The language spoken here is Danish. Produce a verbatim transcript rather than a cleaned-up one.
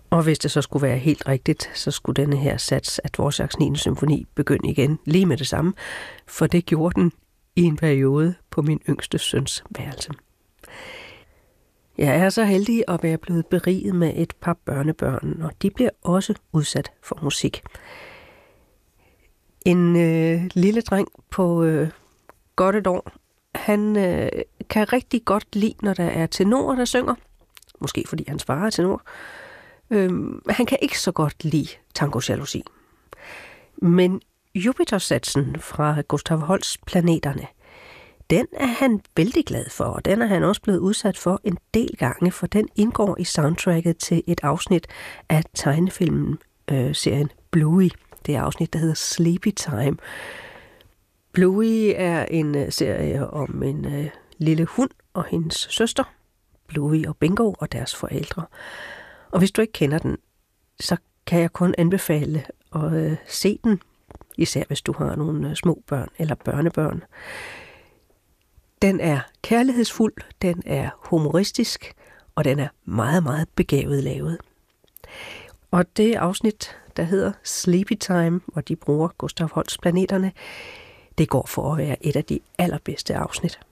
Og hvis det så skulle være helt rigtigt, så skulle denne her sats af Dvořáks niende symfoni begynde igen lige med det samme, for det gjorde den i en periode på min yngste søns værelse. Jeg er så heldig at være blevet beriget med et par børnebørn, og de bliver også udsat for musik. En øh, lille dreng på øh, godt et år, han øh, kan rigtig godt lide, når der er tenorer, der synger. Måske fordi hans far er tenor. Øh, han kan ikke så godt lide Tango Jalousi. Men Jupiter-satsen fra Gustav Holsts Planeterne, den er han vældig glad for, og den er han også blevet udsat for en del gange, for den indgår i soundtracket til et afsnit af tegnefilmen øh, serien Bluey. Det er afsnit, der hedder Sleepy Time. Bluey er en uh, serie om en uh, lille hund og hendes søster, Bluey og Bingo og deres forældre. Og hvis du ikke kender den, så kan jeg kun anbefale at uh, se den, især hvis du har nogle uh, små børn eller børnebørn. Den er kærlighedsfuld, den er humoristisk, og den er meget, meget begavet lavet. Og det afsnit, der hedder Sleepy Time, hvor de bruger Gustav Holsts Planeterne, det går for at være et af de allerbedste afsnit.